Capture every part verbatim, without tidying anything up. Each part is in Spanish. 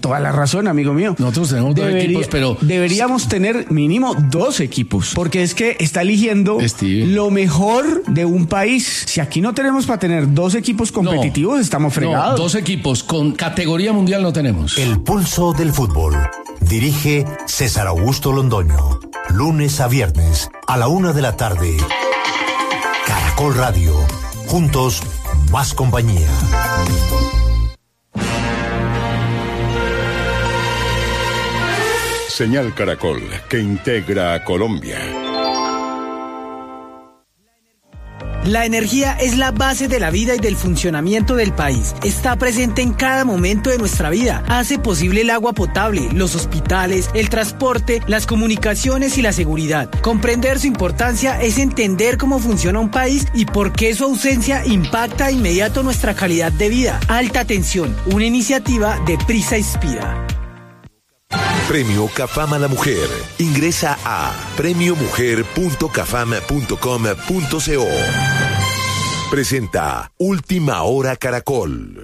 toda la razón, amigo mío. Nosotros tenemos dos Debería, equipos, pero... Deberíamos tener mínimo dos equipos, porque es que está eligiendo Steve. lo mejor de un país. Si aquí no tenemos para tener dos equipos competitivos, no, estamos fregados. No, dos equipos con categoría mundial no tenemos. El pulso del fútbol. Dirige César Augusto Londoño. Lunes a viernes a la una de la tarde. Caracol Radio. Juntos, más compañía. Señal Caracol, que integra a Colombia. La energía es la base de la vida y del funcionamiento del país. Está presente en cada momento de nuestra vida. Hace posible el agua potable, los hospitales, el transporte, las comunicaciones y la seguridad. Comprender su importancia es entender cómo funciona un país y por qué su ausencia impacta de inmediato nuestra calidad de vida. Alta Tensión, una iniciativa de Prisa Inspira. Premio CAFAM a la Mujer. Ingresa a premio mujer punto cafam punto com punto co. Presenta Última Hora Caracol.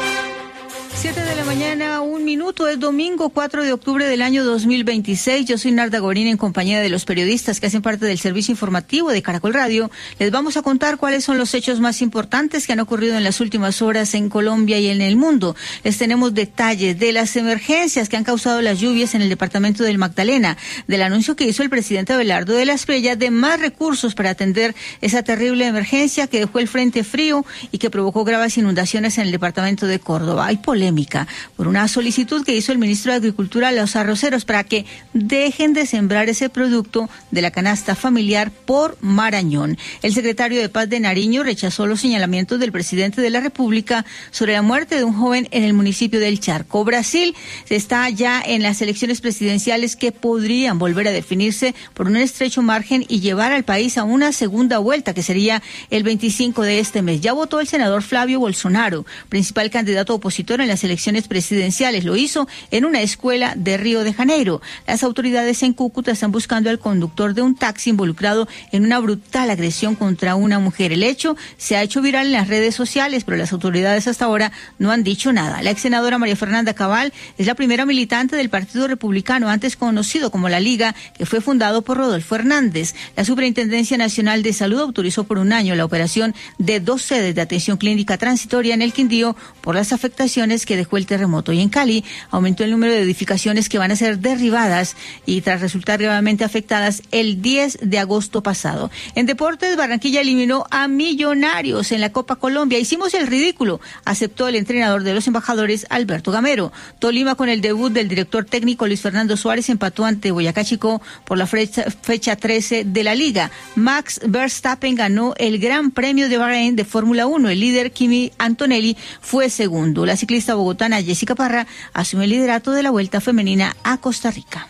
Siete de la mañana, un minuto, es domingo cuatro de octubre del año dos mil veintiséis. Yo soy Narda Gorín en compañía de los periodistas que hacen parte del servicio informativo de Caracol Radio. Les vamos a contar cuáles son los hechos más importantes que han ocurrido en las últimas horas en Colombia y en el mundo. Les tenemos detalles de las emergencias que han causado las lluvias en el departamento del Magdalena, del anuncio que hizo el presidente Abelardo de la Espriella de más recursos para atender esa terrible emergencia que dejó el frente frío y que provocó graves inundaciones en el departamento de Córdoba. Hay polémica por una solicitud que hizo el ministro de Agricultura a los arroceros para que dejen de sembrar ese producto de la canasta familiar por Marañón. El secretario de Paz de Nariño rechazó los señalamientos del presidente de la República sobre la muerte de un joven en el municipio del Charco. Brasil está ya en las elecciones presidenciales que podrían volver a definirse por un estrecho margen y llevar al país a una segunda vuelta, que sería el veinticinco de este mes. Ya votó el senador Flavio Bolsonaro, principal candidato opositor en las elecciones presidenciales. Lo hizo en una escuela de Río de Janeiro. Las autoridades en Cúcuta están buscando al conductor de un taxi involucrado en una brutal agresión contra una mujer. El hecho se ha hecho viral en las redes sociales, pero las autoridades hasta ahora no han dicho nada. La ex senadora María Fernanda Cabal es la primera militante del Partido Republicano, antes conocido como La Liga, que fue fundado por Rodolfo Hernández. La Superintendencia Nacional de Salud autorizó por un año la operación de dos sedes de atención clínica transitoria en el Quindío por las afectaciones que dejó el terremoto. Y en Cali aumentó el número de edificaciones que van a ser derribadas y tras resultar gravemente afectadas el diez de agosto pasado. En deportes, Barranquilla eliminó a Millonarios en la Copa Colombia. Hicimos el ridículo, aceptó el entrenador de los embajadores, Alberto Gamero. Tolima, con el debut del director técnico Luis Fernando Suárez, empató ante Boyacá Chicó por la fecha, fecha trece de la liga. Max Verstappen ganó el Gran Premio de Bahrein de Fórmula uno. El líder Kimi Antonelli fue segundo. La ciclista bogotana Jessica Parra asume el liderato de la Vuelta Femenina a Costa Rica.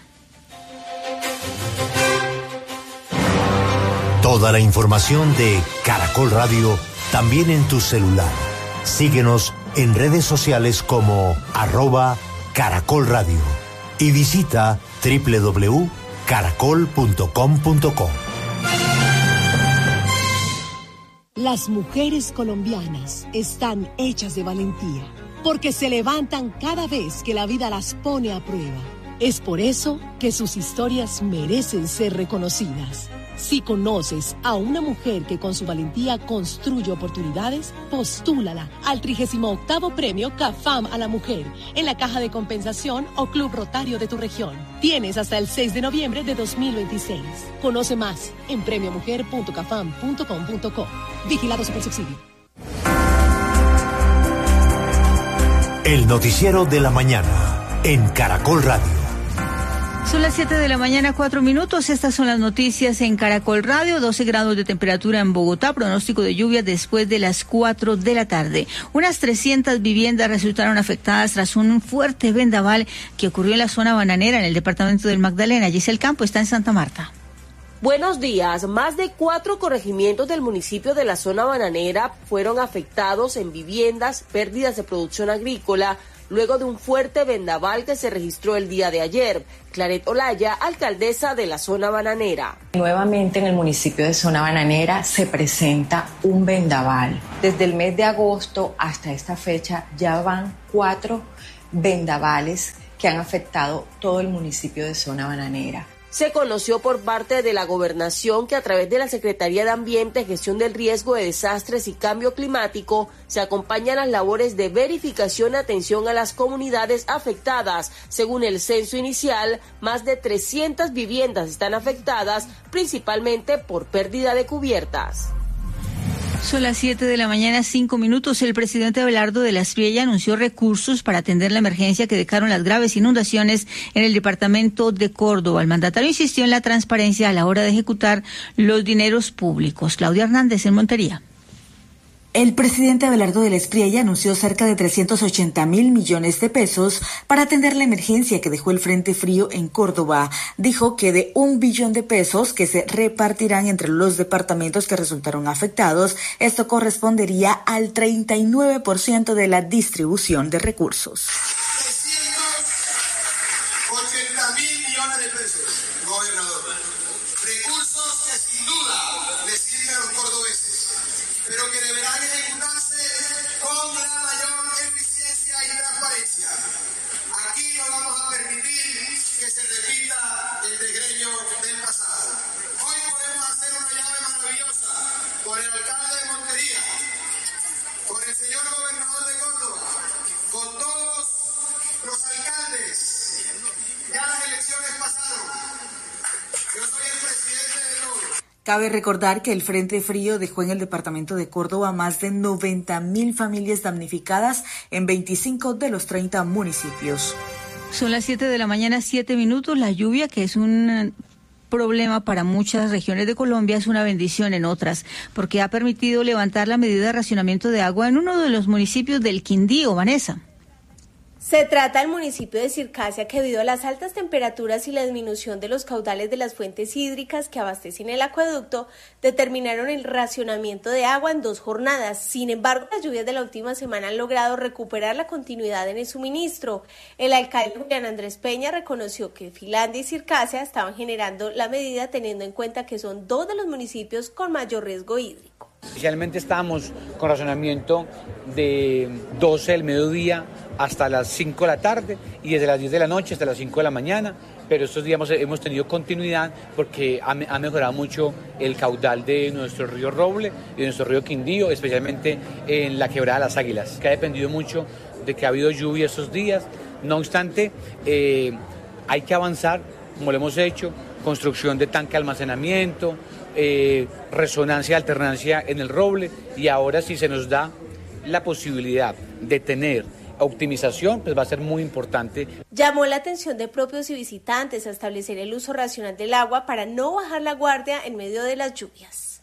Toda la información de Caracol Radio también en tu celular. Síguenos en redes sociales como arroba Caracol Radio y visita doble u doble u doble u punto caracol punto com punto co. Las mujeres colombianas están hechas de valentía, porque se levantan cada vez que la vida las pone a prueba. Es por eso que sus historias merecen ser reconocidas. Si conoces a una mujer que con su valentía construye oportunidades, postúlala al trigésimo octavo Premio CAFAM a la Mujer en la Caja de Compensación o Club Rotario de tu región. Tienes hasta el seis de noviembre de dos mil veintiséis. Conoce más en premio mujer punto cafam punto com punto co. Vigilado Supersubsidio. El noticiero de la mañana en Caracol Radio. Son las siete de la mañana, cuatro minutos. Estas son las noticias en Caracol Radio. doce grados de temperatura en Bogotá. Pronóstico de lluvia después de las cuatro de la tarde. Unas trescientas viviendas resultaron afectadas tras un fuerte vendaval que ocurrió en la zona bananera en el departamento del Magdalena. Giselle Campo está en Santa Marta. Buenos días. Más de cuatro corregimientos del municipio de la zona bananera fueron afectados en viviendas, pérdidas de producción agrícola, luego de un fuerte vendaval que se registró el día de ayer. Claret Olaya, alcaldesa de la zona bananera. Nuevamente en el municipio de zona bananera se presenta un vendaval. Desde el mes de agosto hasta esta fecha ya van cuatro vendavales que han afectado todo el municipio de Zona Bananera. Se conoció por parte de la Gobernación que a través de la Secretaría de Ambiente, Gestión del Riesgo de Desastres y Cambio Climático se acompañan las labores de verificación y atención a las comunidades afectadas. Según el censo inicial, más de trescientas viviendas están afectadas, principalmente por pérdida de cubiertas. Son las siete de la mañana, cinco minutos. El presidente Abelardo de la Espriella anunció recursos para atender la emergencia que dejaron las graves inundaciones en el departamento de Córdoba. El mandatario insistió en la transparencia a la hora de ejecutar los dineros públicos. Claudia Hernández, en Montería. El presidente Abelardo de la Espriella anunció cerca de trescientos ochenta mil millones de pesos para atender la emergencia que dejó el Frente Frío en Córdoba. Dijo que de un billón de pesos que se repartirán entre los departamentos que resultaron afectados, esto correspondería al treinta y nueve por ciento de la distribución de recursos. trescientos ochenta mil millones de pesos, gobernador. Recursos que sin duda le sirven a los cordobeses, pero que deberán ejecutarse con la mayor eficiencia y transparencia. Aquí no vamos a permitir que se repita el desgreño del pasado. Hoy podemos hacer una llave maravillosa con el alcalde de Montería, con el señor gobernador de Córdoba, con todos los alcaldes. Ya las elecciones pasaron. Yo soy el presidente de todos. Cabe recordar que el Frente Frío dejó en el departamento de Córdoba más de noventa mil familias damnificadas en veinticinco de los treinta municipios. Son las siete de la mañana, siete minutos. La lluvia, que es un problema para muchas regiones de Colombia, es una bendición en otras, porque ha permitido levantar la medida de racionamiento de agua en uno de los municipios del Quindío. Vanessa. Se trata del municipio de Circasia, que debido a las altas temperaturas y la disminución de los caudales de las fuentes hídricas que abastecen el acueducto, determinaron el racionamiento de agua en dos jornadas. Sin embargo, las lluvias de la última semana han logrado recuperar la continuidad en el suministro. El alcalde Julián Andrés Peña reconoció que Finlandia y Circasia estaban generando la medida teniendo en cuenta que son dos de los municipios con mayor riesgo hídrico. Inicialmente estábamos con racionamiento de doce del mediodía hasta las cinco de la tarde y desde las diez de la noche hasta las cinco de la mañana, pero estos días hemos tenido continuidad porque ha, ha mejorado mucho el caudal de nuestro río Roble y de nuestro río Quindío, especialmente en la quebrada Las Águilas, que ha dependido mucho de que ha habido lluvia estos días. No obstante, eh, hay que avanzar, como lo hemos hecho, construcción de tanque de almacenamiento, eh, resonancia y alternancia en el Roble, y ahora si se nos da la posibilidad de tener optimización, pues va a ser muy importante. Llamó la atención de propios y visitantes a establecer el uso racional del agua para no bajar la guardia en medio de las lluvias.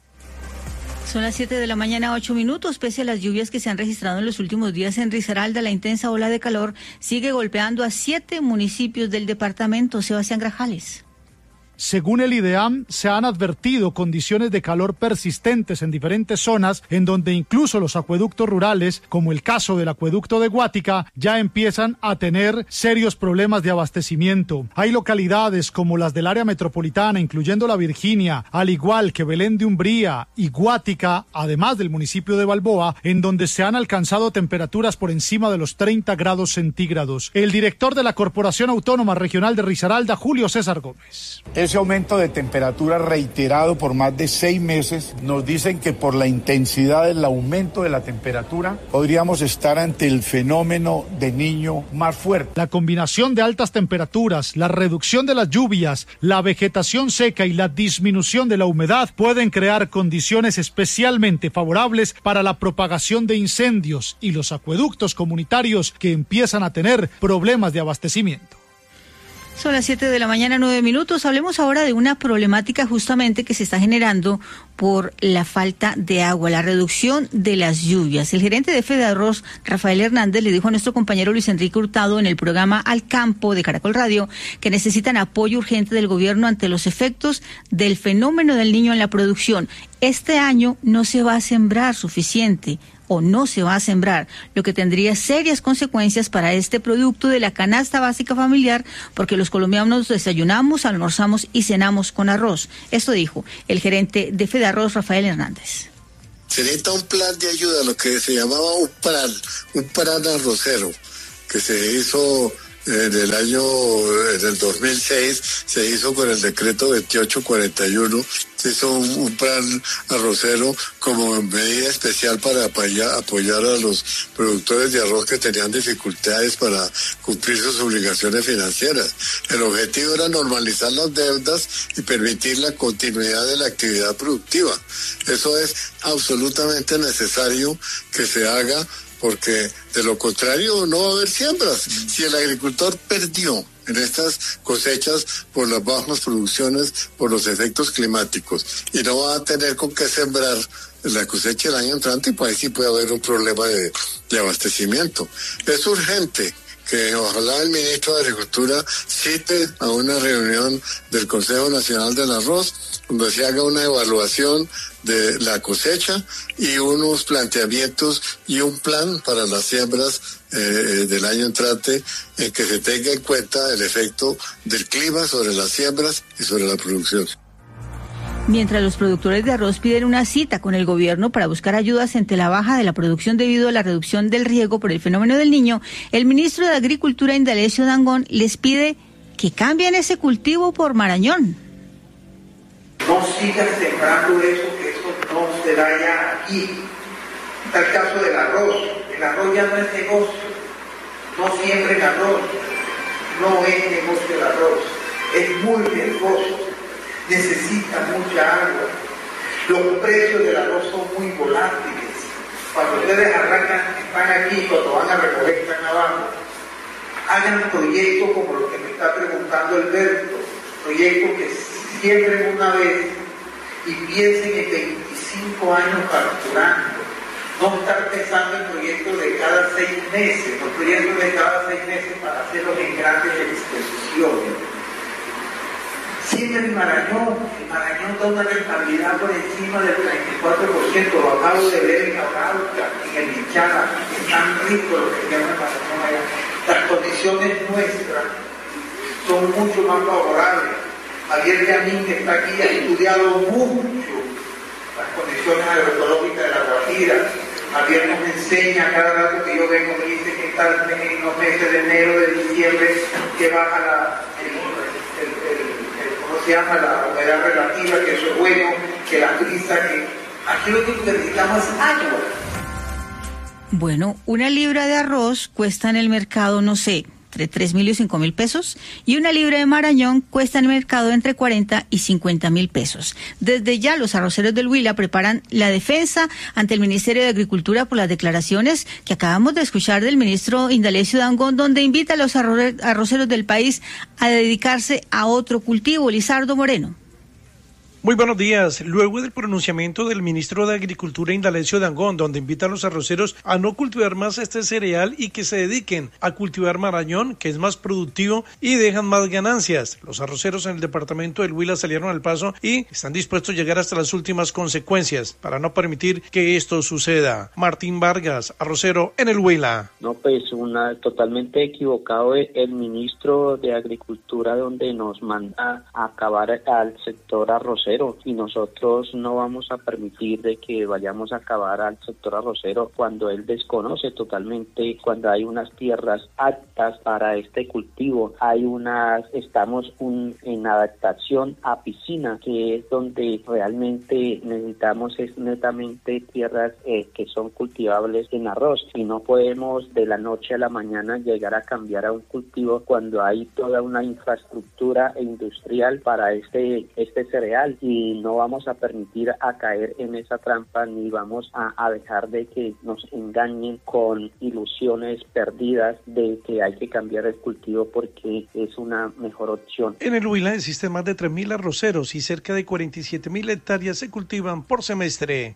Son las siete de la mañana, ocho minutos. Pese a las lluvias que se han registrado en los últimos días en Risaralda, la intensa ola de calor sigue golpeando a siete municipios del departamento. Sebastián Grajales. Según el IDEAM, se han advertido condiciones de calor persistentes en diferentes zonas, en donde incluso los acueductos rurales, como el caso del acueducto de Guática, ya empiezan a tener serios problemas de abastecimiento. Hay localidades como las del área metropolitana, incluyendo La Virginia, al igual que Belén de Umbría y Guática, además del municipio de Balboa, en donde se han alcanzado temperaturas por encima de los treinta grados centígrados. El director de la Corporación Autónoma Regional de Risaralda, Julio César Gómez. Ese aumento de temperatura reiterado por más de seis meses nos dicen que por la intensidad del aumento de la temperatura podríamos estar ante el fenómeno de Niño más fuerte. La combinación de altas temperaturas, la reducción de las lluvias, la vegetación seca y la disminución de la humedad pueden crear condiciones especialmente favorables para la propagación de incendios y los acueductos comunitarios que empiezan a tener problemas de abastecimiento. Son las siete de la mañana, nueve minutos. Hablemos ahora de una problemática justamente que se está generando por la falta de agua, la reducción de las lluvias. El gerente de Fedearroz, Rafael Hernández, le dijo a nuestro compañero Luis Enrique Hurtado en el programa Al Campo de Caracol Radio que necesitan apoyo urgente del gobierno ante los efectos del fenómeno del Niño en la producción. Este año no se va a sembrar suficiente o no se va a sembrar, lo que tendría serias consecuencias para este producto de la canasta básica familiar, porque los colombianos desayunamos, almorzamos y cenamos con arroz. Esto dijo el gerente de Fedearroz, Rafael Hernández. Se necesita un plan de ayuda, lo que se llamaba un plan, un plan arrocero, que se hizo en el año, en el dos mil seis, se hizo con el decreto veintiocho cuarenta y uno, se hizo un, un plan arrocero como medida especial para apoyar, apoyar a los productores de arroz que tenían dificultades para cumplir sus obligaciones financieras. El objetivo era normalizar las deudas y permitir la continuidad de la actividad productiva. Eso es absolutamente necesario que se haga, porque de lo contrario no va a haber siembras. Si el agricultor perdió en estas cosechas por las bajas producciones, por los efectos climáticos, y no va a tener con qué sembrar la cosecha del año entrante, pues ahí sí puede haber un problema de, de abastecimiento. Es urgente que ojalá el ministro de Agricultura cite a una reunión del Consejo Nacional del Arroz, donde se haga una evaluación de la cosecha y unos planteamientos y un plan para las siembras eh, del año entrante, en que se tenga en cuenta el efecto del clima sobre las siembras y sobre la producción. Mientras los productores de arroz piden una cita con el gobierno para buscar ayudas ante la baja de la producción debido a la reducción del riego por el fenómeno del Niño, el ministro de Agricultura, Indalecio Dangond, les pide que cambien ese cultivo por marañón. No sigan sembrando eso, que eso no se da ya aquí. Está el caso del arroz. El arroz ya no es negocio. No siembren arroz. No es negocio el arroz. Es muy riesgoso. Necesita mucha agua. Los precios del arroz son muy volátiles. Cuando ustedes arrancan, están aquí, cuando van a recoger, están abajo. Hagan proyectos como lo que me está preguntando Alberto. Proyectos que siembren una vez y piensen en veinticinco años facturando. No estar pensando en proyectos de cada seis meses, los proyectos de cada seis meses para hacerlos en grandes exposiciones. Siembren el Marañón. El Marañón da una rentabilidad por encima del treinta y cuatro por ciento. Lo acabo de ver en Arauca, en el Bichara. Es tan rico lo que se llama el Marañón allá. Las condiciones nuestras son mucho más favorables. Javier Yanín, que está aquí, ha estudiado mucho las condiciones agroecológicas de la Guajira. Javier nos enseña cada rato que yo vengo, me dice que está en los meses de enero, de diciembre, que baja la, el, el, el, el, ¿cómo se llama? La humedad relativa, que eso es bueno, que la brisa, que aquí lo que necesitamos es agua. Bueno, una libra de arroz cuesta en el mercado, no sé, entre tres mil y cinco mil pesos, y una libra de marañón cuesta en el mercado entre cuarenta y cincuenta mil pesos. Desde ya los arroceros del Huila preparan la defensa ante el Ministerio de Agricultura por las declaraciones que acabamos de escuchar del ministro Indalecio Dangond, donde invita a los arroceros del país a dedicarse a otro cultivo. Lizardo Moreno. Muy buenos días. Luego del pronunciamiento del ministro de Agricultura, Indalecio Dangond, donde invita a los arroceros a no cultivar más este cereal y que se dediquen a cultivar marañón, que es más productivo y dejan más ganancias. Los arroceros en el departamento del Huila salieron al paso y están dispuestos a llegar hasta las últimas consecuencias para no permitir que esto suceda. Martín Vargas, arrocero en el Huila. No, pues una totalmente equivocado el ministro de Agricultura, donde nos manda a acabar al sector arrocero, y nosotros no vamos a permitir de que vayamos a acabar al sector arrocero cuando él desconoce totalmente, cuando hay unas tierras aptas para este cultivo, hay unas, estamos un, en adaptación a piscina, que es donde realmente necesitamos es netamente tierras eh, que son cultivables en arroz, y no podemos de la noche a la mañana llegar a cambiar a un cultivo cuando hay toda una infraestructura industrial para este, este cereal. Y no vamos a permitir a caer en esa trampa, ni vamos a, a dejar de que nos engañen con ilusiones perdidas de que hay que cambiar el cultivo porque es una mejor opción. En el Huila existen más de tres mil arroceros y cerca de cuarenta y siete mil hectáreas se cultivan por semestre.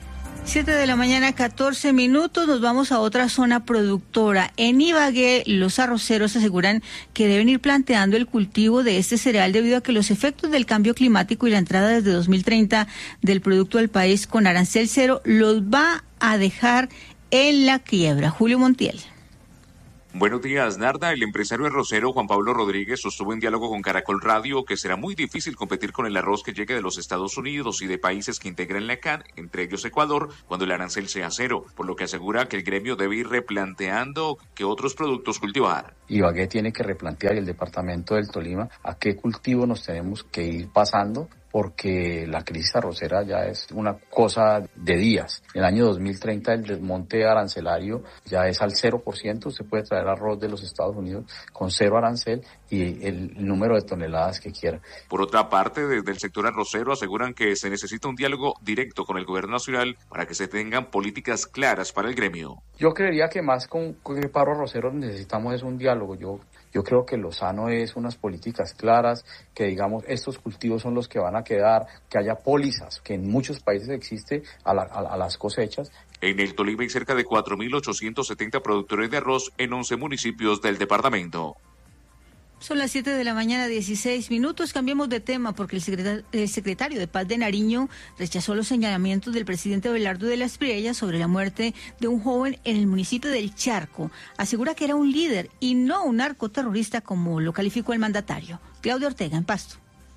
Siete de la mañana, catorce minutos, nos vamos a otra zona productora. En Ibagué, los arroceros aseguran que deben ir planteando el cultivo de este cereal debido a que los efectos del cambio climático y la entrada desde dos mil treinta del producto al país con arancel cero los va a dejar en la quiebra. Julio Montiel. Buenos días, Narda. El empresario arrocero Juan Pablo Rodríguez sostuvo en diálogo con Caracol Radio que será muy difícil competir con el arroz que llegue de los Estados Unidos y de países que integran la C A N, entre ellos Ecuador, cuando el arancel sea cero, por lo que asegura que el gremio debe ir replanteando qué otros productos cultivar. Ibagué tiene que replantear, y el departamento del Tolima, a qué cultivo nos tenemos que ir pasando, porque la crisis arrocera ya es una cosa de días. En el año dos mil treinta el desmonte arancelario ya es al cero por ciento, usted puede traer arroz de los Estados Unidos con cero arancel y el número de toneladas que quiera. Por otra parte, desde el sector arrocero aseguran que se necesita un diálogo directo con el gobierno nacional para que se tengan políticas claras para el gremio. Yo creería que más con, con el paro arrocero necesitamos es un diálogo. Yo Yo creo que lo sano es unas políticas claras, que digamos estos cultivos son los que van a quedar, que haya pólizas, que en muchos países existe a, la, a, a las cosechas. En el Tolima hay cerca de cuatro mil ochocientos setenta productores de arroz en once municipios del departamento. Son las siete de la mañana, dieciséis minutos. Cambiemos de tema porque el secretario, el secretario de Paz de Nariño rechazó los señalamientos del presidente Abelardo de la Espriella sobre la muerte de un joven en el municipio del Charco. Asegura que era un líder y no un narcoterrorista como lo calificó el mandatario. Claudia Ortega, en Pasto.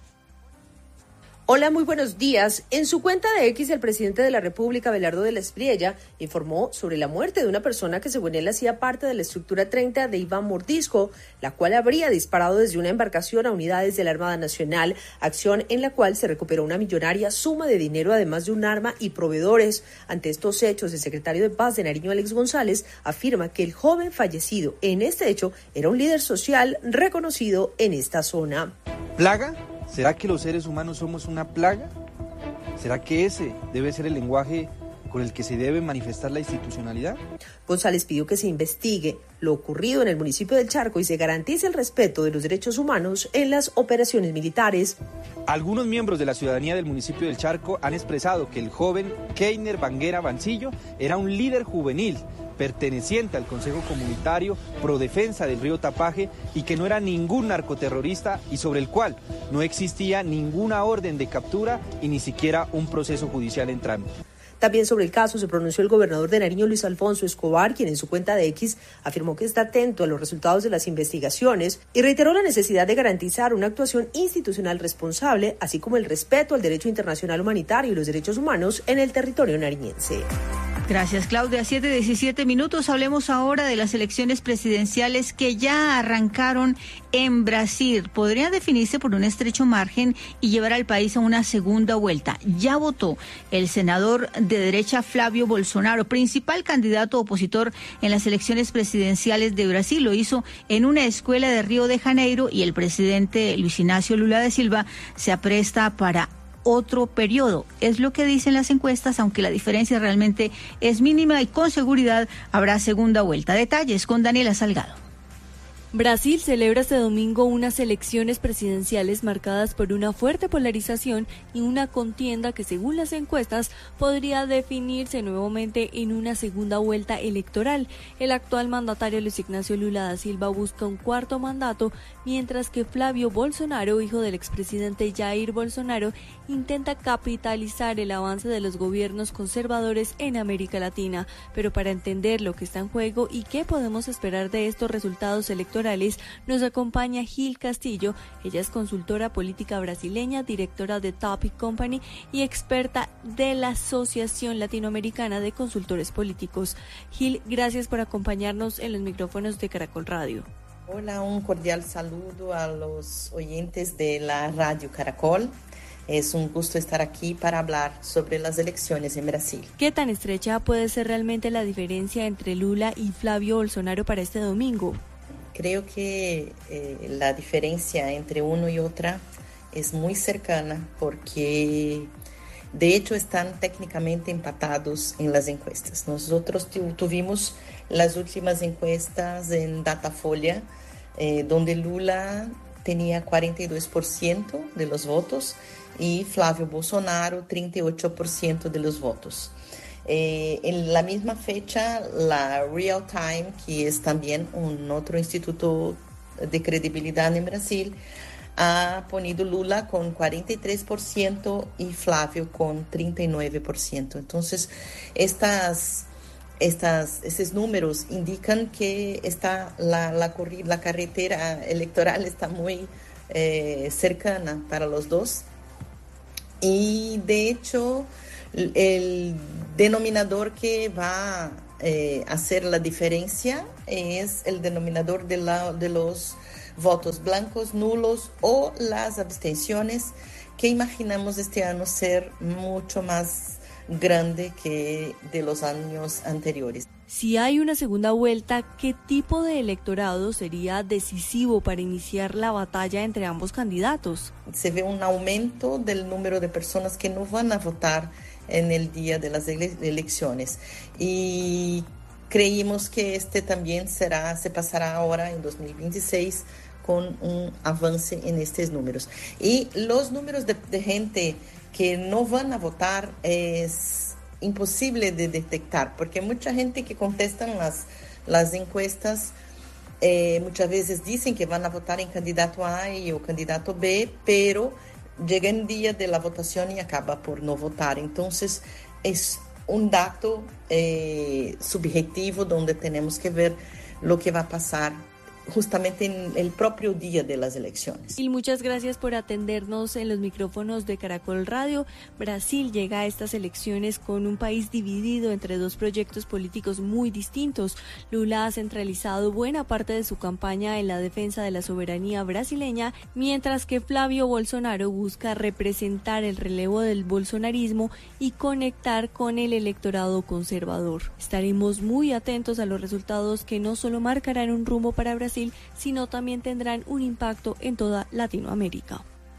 Hola, muy buenos días. En su cuenta de X, el presidente de la República, Abelardo de la Espriella, informó sobre la muerte de una persona que según él hacía parte de la estructura treinta de Iván Mordisco, la cual habría disparado desde una embarcación a unidades de la Armada Nacional, acción en la cual se recuperó una millonaria suma de dinero, además de un arma y proveedores. Ante estos hechos, el secretario de Paz de Nariño, Alex González, afirma que el joven fallecido en este hecho era un líder social reconocido en esta zona. ¿Plaga? ¿Será que los seres humanos somos una plaga? ¿Será que ese debe ser el lenguaje con el que se debe manifestar la institucionalidad? González pidió que se investigue lo ocurrido en el municipio del Charco y se garantice el respeto de los derechos humanos en las operaciones militares. Algunos miembros de la ciudadanía del municipio del Charco han expresado que el joven Keiner Banguera Bancillo era un líder juvenil perteneciente al Consejo Comunitario Pro Defensa del Río Tapaje y que no era ningún narcoterrorista y sobre el cual no existía ninguna orden de captura y ni siquiera un proceso judicial en trámite. También sobre el caso se pronunció el gobernador de Nariño, Luis Alfonso Escobar, quien en su cuenta de X afirmó que está atento a los resultados de las investigaciones y reiteró la necesidad de garantizar una actuación institucional responsable, así como el respeto al derecho internacional humanitario y los derechos humanos en el territorio nariñense. Gracias, Claudia. siete diecisiete minutos. Hablemos ahora de las elecciones presidenciales que ya arrancaron en Brasil. Podrían definirse por un estrecho margen y llevar al país a una segunda vuelta. Ya votó el senador de derecha Flávio Bolsonaro, principal candidato opositor en las elecciones presidenciales de Brasil. Lo hizo en una escuela de Río de Janeiro y el presidente Luis Ignacio Lula da Silva se apresta para otro periodo. Es lo que dicen las encuestas, aunque la diferencia realmente es mínima y con seguridad habrá segunda vuelta. Detalles con Daniela Salgado. Brasil celebra este domingo unas elecciones presidenciales marcadas por una fuerte polarización y una contienda que, según las encuestas, podría definirse nuevamente en una segunda vuelta electoral. El actual mandatario Luis Ignacio Lula da Silva busca un cuarto mandato, mientras que Flávio Bolsonaro, hijo del expresidente Jair Bolsonaro, intenta capitalizar el avance de los gobiernos conservadores en América Latina. Pero para entender lo que está en juego y qué podemos esperar de estos resultados electorales, nos acompaña Gil Castillo. Ella es consultora política brasileña, directora de Topic Company y experta de la Asociación Latinoamericana de Consultores Políticos. Gil, gracias por acompañarnos en los micrófonos de Caracol Radio. Hola, un cordial saludo a los oyentes de la Radio Caracol. Es un gusto estar aquí para hablar sobre las elecciones en Brasil. ¿Qué tan estrecha puede ser realmente la diferencia entre Lula y Flávio Bolsonaro para este domingo? Creo que eh, la diferencia entre uno y otra es muy cercana porque de hecho están técnicamente empatados en las encuestas. Nosotros tuvimos las últimas encuestas en Datafolha, eh, donde Lula tenía cuarenta y dos por ciento de los votos y Flávio Bolsonaro treinta y ocho por ciento de los votos. Eh, en la misma fecha, la Real Time, que es también un otro instituto de credibilidad en Brasil, ha ponido Lula con cuarenta y tres por ciento y Flávio con treinta y nueve por ciento. Entonces, estas estas, estos números indican que está la, la, la carretera electoral está muy eh, cercana para los dos. Y de hecho, el denominador que va a eh, hacer la diferencia es el denominador de, la, de los votos blancos, nulos o las abstenciones, que imaginamos este año ser mucho más grande que de los años anteriores. Si hay una segunda vuelta, ¿qué tipo de electorado sería decisivo para iniciar la batalla entre ambos candidatos? Se ve un aumento del número de personas que no van a votar en el día de las ele- elecciones y creímos que este también será, se pasará ahora en dos mil veintiséis con un avance en estos números. Y los números de, de gente que no van a votar es imposible de detectar, porque mucha gente que contestan las, las encuestas eh, muchas veces dicen que van a votar en candidato A y o candidato B, pero llega el día de la votación y acaba por no votar. Entonces es un dato eh, subjetivo donde tenemos que ver lo que va a pasar justamente en el propio día de las elecciones. Y muchas gracias por atendernos en los micrófonos de Caracol Radio. Brasil llega a estas elecciones con un país dividido entre dos proyectos políticos muy distintos. Lula ha centralizado buena parte de su campaña en la defensa de la soberanía brasileña, mientras que Flavio Bolsonaro busca representar el relevo del bolsonarismo y conectar con el electorado conservador. Estaremos muy atentos a los resultados que no solo marcarán un rumbo para Brasil, sino también tendrán un impacto en toda Latinoamérica.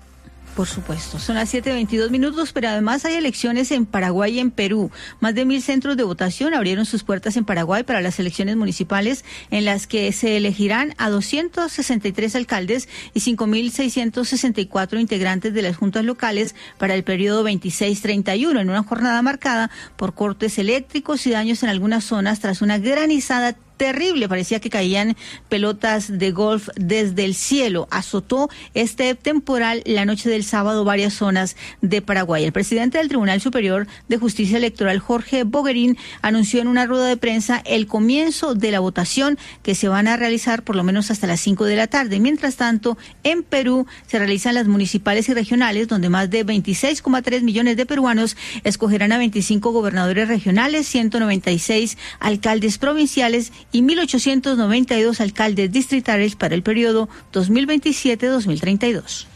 Por supuesto, son las siete veintidós minutos, pero además hay elecciones en Paraguay y en Perú. Más de mil centros de votación abrieron sus puertas en Paraguay para las elecciones municipales, en las que se elegirán a doscientos sesenta y tres alcaldes y cinco mil seiscientos sesenta y cuatro integrantes de las juntas locales para el periodo veintiséis treinta y uno, en una jornada marcada por cortes eléctricos y daños en algunas zonas tras una granizada terrible. Parecía que caían pelotas de golf desde el cielo. Azotó este temporal la noche del sábado varias zonas de Paraguay. El presidente del Tribunal Superior de Justicia Electoral, Jorge Boguerín, anunció en una rueda de prensa el comienzo de la votación, que se van a realizar por lo menos hasta las cinco de la tarde. Mientras tanto, en Perú se realizan las municipales y regionales, donde más de veintiséis coma tres millones de peruanos escogerán a veinticinco gobernadores regionales, ciento noventa y seis alcaldes provinciales y mil ochocientos noventa y dos alcaldes distritales para el periodo dos mil veintisiete a dos mil treinta y dos.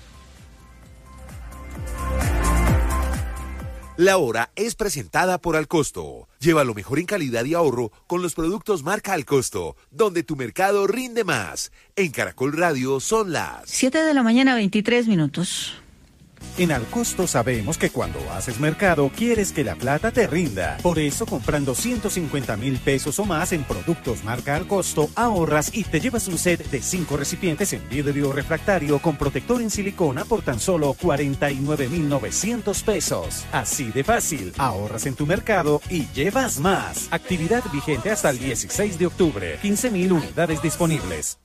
La hora es presentada por Alcosto. Lleva lo mejor en calidad y ahorro con los productos marca Alcosto, donde tu mercado rinde más. En Caracol Radio son las siete de la mañana, veintitrés minutos. En Alcosto sabemos que cuando haces mercado quieres que la plata te rinda. Por eso, comprando ciento cincuenta mil pesos o más en productos marca Alcosto, ahorras y te llevas un set de cinco recipientes en vidrio refractario con protector en silicona por tan solo cuarenta y nueve mil novecientos pesos. Así de fácil, ahorras en tu mercado y llevas más. Actividad vigente hasta el dieciséis de octubre. quince mil unidades disponibles.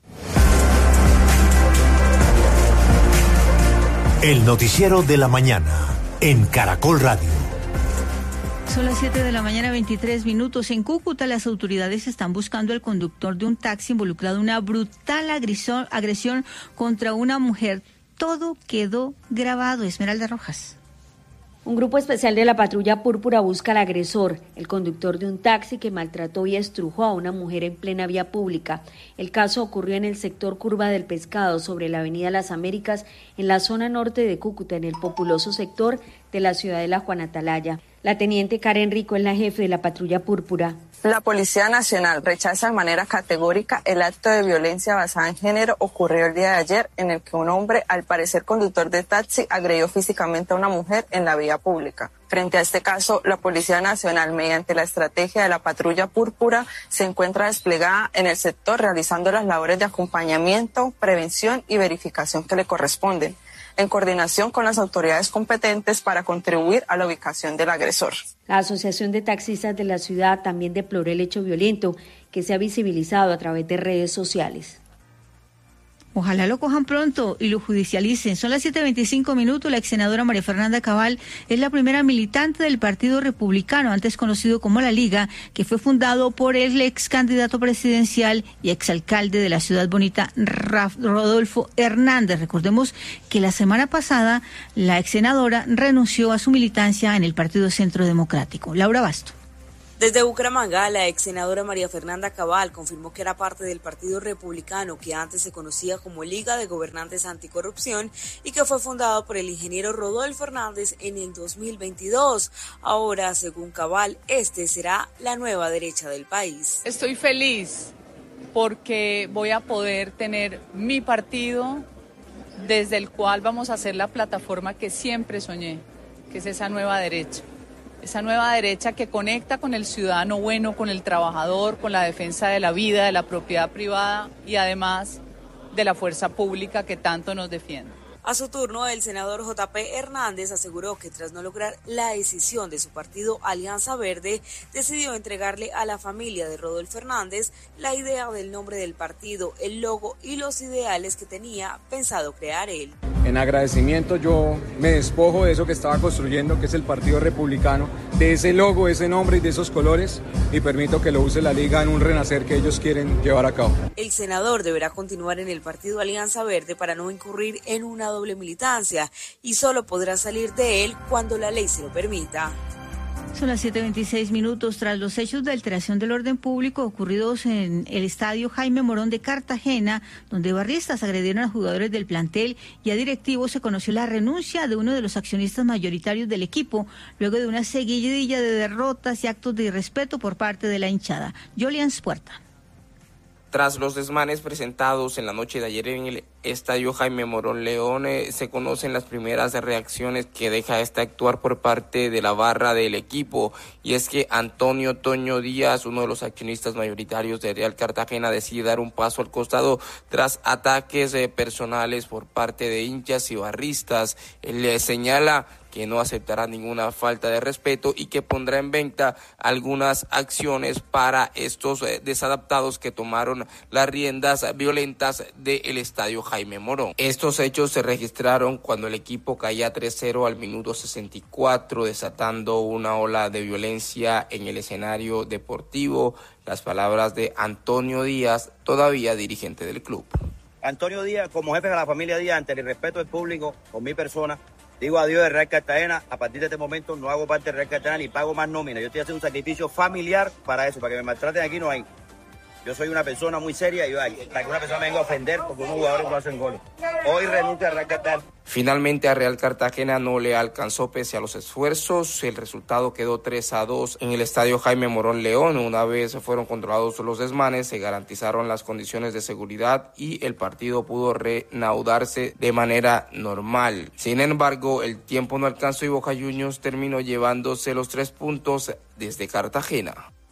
El noticiero de la mañana en Caracol Radio. Son las siete de la mañana, veintitrés minutos. En Cúcuta, las autoridades están buscando al conductor de un taxi involucrado en una brutal agresión, agresión contra una mujer. Todo quedó grabado. Esmeralda Rojas. Un grupo especial de la patrulla púrpura busca al agresor, el conductor de un taxi que maltrató y estrujó a una mujer en plena vía pública. El caso ocurrió en el sector Curva del Pescado, sobre la avenida Las Américas, en la zona norte de Cúcuta, en el populoso sector de la ciudadela Juan Atalaya. La teniente Karen Rico es la jefe de la patrulla púrpura. La Policía Nacional rechaza de manera categórica el acto de violencia basada en género ocurrido el día de ayer, en el que un hombre, al parecer conductor de taxi, agredió físicamente a una mujer en la vía pública. Frente a este caso, la Policía Nacional, mediante la estrategia de la patrulla púrpura, se encuentra desplegada en el sector realizando las labores de acompañamiento, prevención y verificación que le corresponden, en coordinación con las autoridades competentes para contribuir a la ubicación del agresor. La Asociación de Taxistas de la ciudad también deploró el hecho violento que se ha visibilizado a través de redes sociales. Ojalá lo cojan pronto y lo judicialicen. Son las siete veinticinco minutos. La ex senadora María Fernanda Cabal es la primera militante del Partido Republicano, antes conocido como La Liga, que fue fundado por el ex candidato presidencial y exalcalde de la Ciudad Bonita, Rodolfo Hernández. Recordemos que la semana pasada la ex senadora renunció a su militancia en el Partido Centro Democrático. Laura Basto. Desde Bucaramanga, la ex senadora María Fernanda Cabal confirmó que era parte del Partido Republicano, que antes se conocía como Liga de Gobernantes Anticorrupción y que fue fundado por el ingeniero Rodolfo Hernández en el dos mil veintidós. Ahora, según Cabal, este será la nueva derecha del país. Estoy feliz porque voy a poder tener mi partido desde el cual vamos a hacer la plataforma que siempre soñé, que es esa nueva derecha. Esa nueva derecha que conecta con el ciudadano bueno, con el trabajador, con la defensa de la vida, de la propiedad privada y además de la fuerza pública que tanto nos defiende. A su turno, el senador J P Hernández aseguró que tras no lograr la decisión de su partido Alianza Verde, decidió entregarle a la familia de Rodolfo Hernández la idea del nombre del partido, el logo y los ideales que tenía pensado crear él. En agradecimiento yo me despojo de eso que estaba construyendo, que es el Partido Republicano, de ese logo, ese nombre y de esos colores, y permito que lo use la Liga en un renacer que ellos quieren llevar a cabo. El senador deberá continuar en el partido Alianza Verde para no incurrir en una doble militancia y solo podrá salir de él cuando la ley se lo permita. Son las siete veintiséis minutos. Tras los hechos de alteración del orden público ocurridos en el estadio Jaime Morón de Cartagena, donde barristas agredieron a jugadores del plantel y a directivos, se conoció la renuncia de uno de los accionistas mayoritarios del equipo, luego de una seguidilla de derrotas y actos de irrespeto por parte de la hinchada. Jolians Puerta. Tras los desmanes presentados en la noche de ayer en el estadio Jaime Morón León, eh, se conocen las primeras reacciones que deja este actuar por parte de la barra del equipo, y es que Antonio Toño Díaz, uno de los accionistas mayoritarios de Real Cartagena, decide dar un paso al costado tras ataques eh, personales por parte de hinchas y barristas. Él le señala que no aceptará ninguna falta de respeto y que pondrá en venta algunas acciones para estos eh, desadaptados que tomaron las riendas violentas del estadio Jaime Morón. Estos hechos se registraron cuando el equipo caía tres cero al minuto sesenta y cuatro, desatando una ola de violencia en el escenario deportivo. Las palabras de Antonio Díaz, todavía dirigente del club. Antonio Díaz, como jefe de la familia Díaz, ante el respeto del público, con mi persona, digo adiós de Real Cartagena. A partir de este momento no hago parte de Real Cartagena ni pago más nómina. Yo estoy haciendo un sacrificio familiar para eso, para que me maltraten aquí no hay. Yo soy una persona muy seria y para que una persona me venga a ofender porque unos jugadores no hacen goles. Hoy renuncio a Real Cartagena. Finalmente a Real Cartagena no le alcanzó pese a los esfuerzos. El resultado quedó tres a dos en el estadio Jaime Morón León. Una vez fueron controlados los desmanes, se garantizaron las condiciones de seguridad y el partido pudo reanudarse de manera normal. Sin embargo, el tiempo no alcanzó y Boca Juniors terminó llevándose los tres puntos desde Cartagena.